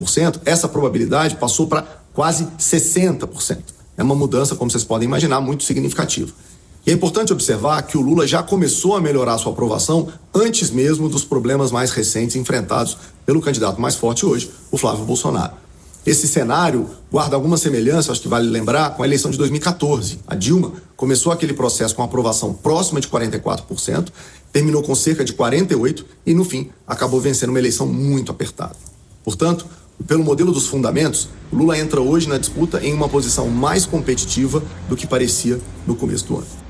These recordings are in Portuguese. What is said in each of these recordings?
essa probabilidade passou para quase 60%. É uma mudança, como vocês podem imaginar, muito significativa. E é importante observar que o Lula já começou a melhorar sua aprovação antes mesmo dos problemas mais recentes enfrentados pelo candidato mais forte hoje, o Flávio Bolsonaro. Esse cenário guarda alguma semelhança, acho que vale lembrar, com a eleição de 2014. A Dilma começou aquele processo com aprovação próxima de 44%, terminou com cerca de 48% e, no fim, acabou vencendo uma eleição muito apertada. Portanto, pelo modelo dos fundamentos, o Lula entra hoje na disputa em uma posição mais competitiva do que parecia no começo do ano.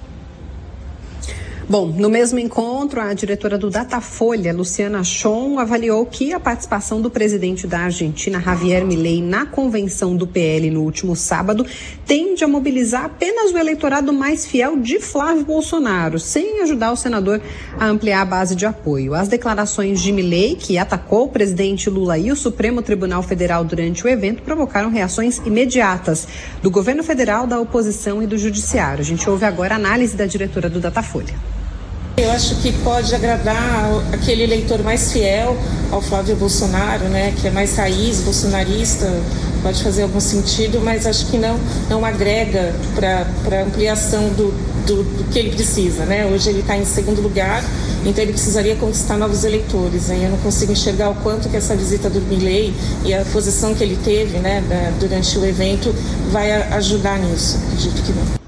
Bom, no mesmo encontro, a diretora do Datafolha, Luciana Chon, avaliou que a participação do presidente da Argentina, Javier Milei, na convenção do PL no último sábado tende a mobilizar apenas o eleitorado mais fiel de Flávio Bolsonaro, sem ajudar o senador a ampliar a base de apoio. As declarações de Milei, que atacou o presidente Lula e o Supremo Tribunal Federal durante o evento, provocaram reações imediatas do governo federal, da oposição e do judiciário. A gente ouve agora a análise da diretora do Datafolha. Eu acho que pode agradar aquele eleitor mais fiel ao Flávio Bolsonaro, né, que é mais raiz, bolsonarista, pode fazer algum sentido, mas acho que não agrega para ampliação do que ele precisa, né? Hoje ele está em segundo lugar, então ele precisaria conquistar novos eleitores. Aí eu não consigo enxergar o quanto que essa visita do Milei e a posição que ele teve, né, durante o evento vai ajudar nisso. Acredito que não.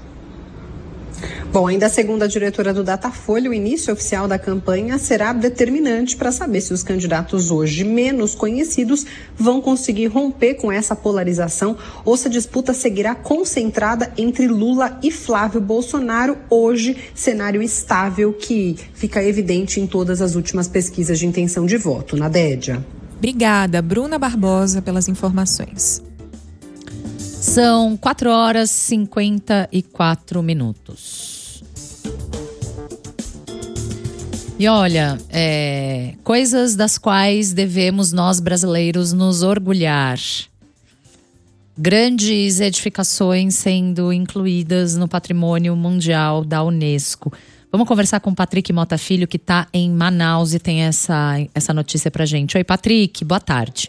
Bom, ainda segundo a diretora do Datafolha, o início oficial da campanha será determinante para saber se os candidatos hoje menos conhecidos vão conseguir romper com essa polarização ou se a disputa seguirá concentrada entre Lula e Flávio Bolsonaro. Hoje, cenário estável que fica evidente em todas as últimas pesquisas de intenção de voto. Nadédia. Obrigada, Bruna Barbosa, pelas informações. São 4h54. E olha, coisas das quais devemos nós brasileiros nos orgulhar. Grandes edificações sendo incluídas no Patrimônio Mundial da Unesco. Vamos conversar com o Patrick Mota Filho, que está em Manaus e tem essa notícia pra gente. Oi, Patrick, boa tarde.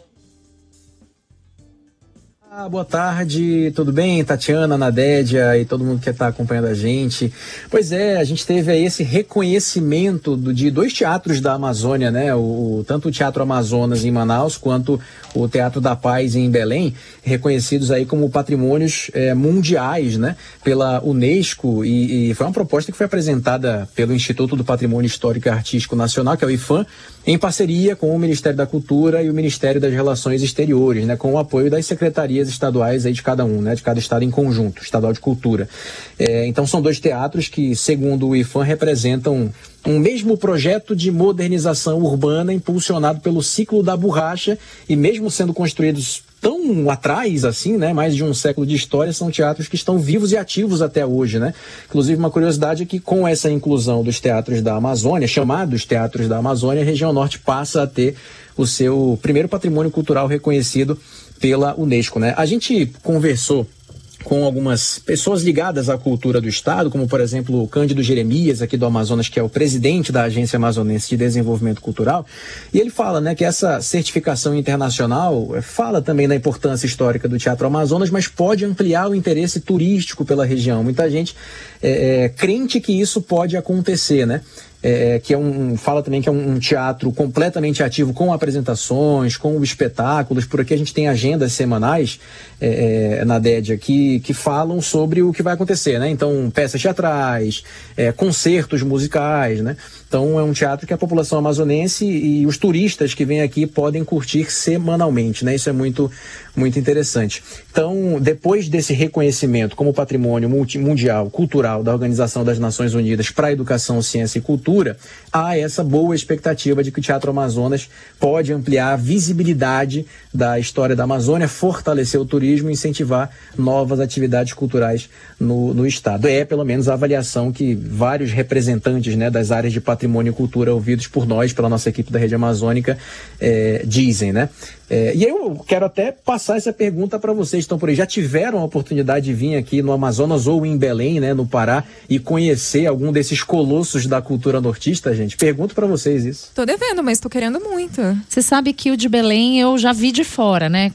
Boa tarde, tudo bem? Tatiana, Nadédia e todo mundo que está acompanhando a gente. Pois é, a gente teve aí esse reconhecimento de dois teatros da Amazônia, né? Tanto o Teatro Amazonas em Manaus quanto o Teatro da Paz em Belém, reconhecidos aí como patrimônios mundiais, né? Pela Unesco, e foi uma proposta que foi apresentada pelo Instituto do Patrimônio Histórico e Artístico Nacional, que é o IPHAN, em parceria com o Ministério da Cultura e o Ministério das Relações Exteriores, né? Com o apoio das secretarias estaduais aí de cada um, né, de cada estado em conjunto, estadual de cultura. Então são dois teatros que, segundo o IPHAN, representam um mesmo projeto de modernização urbana impulsionado pelo ciclo da borracha, e mesmo sendo construídos tão atrás assim, né, mais de um século de história, são teatros que estão vivos e ativos até hoje, né? Inclusive, uma curiosidade é que com essa inclusão dos teatros da Amazônia, chamados Teatros da Amazônia, a região norte passa a ter o seu primeiro patrimônio cultural reconhecido pela Unesco, né? A gente conversou com algumas pessoas ligadas à cultura do estado, como, por exemplo, o Cândido Jeremias, aqui do Amazonas, que é o presidente da Agência Amazonense de Desenvolvimento Cultural, e ele fala, né, que essa certificação internacional fala também da importância histórica do Teatro Amazonas, mas pode ampliar o interesse turístico pela região. Muita gente crente que isso pode acontecer, né? Fala também que é um teatro completamente ativo, com apresentações, com espetáculos. Por aqui a gente tem agendas semanais, na DEDIA, que falam sobre o que vai acontecer, né? Então, peças teatrais, concertos musicais, né? Então, é um teatro que a população amazonense e os turistas que vêm aqui podem curtir semanalmente, né? Isso é muito, muito interessante. Então, depois desse reconhecimento como patrimônio mundial cultural da Organização das Nações Unidas para a Educação, Ciência e Cultura, há essa boa expectativa de que o Teatro Amazonas pode ampliar a visibilidade da história da Amazônia, fortalecer o turismo e incentivar novas atividades culturais no estado. É, pelo menos, a avaliação que vários representantes, né, das áreas de patrimônio patrimônio e cultura ouvidos por nós, pela nossa equipe da Rede Amazônica, dizem, né? E aí eu quero até passar essa pergunta para vocês que estão por aí. Já tiveram a oportunidade de vir aqui no Amazonas ou em Belém, né, no Pará, e conhecer algum desses colossos da cultura nortista, gente? Pergunto para vocês isso. Tô devendo, mas tô querendo muito. Você sabe que o de Belém eu já vi de fora, né?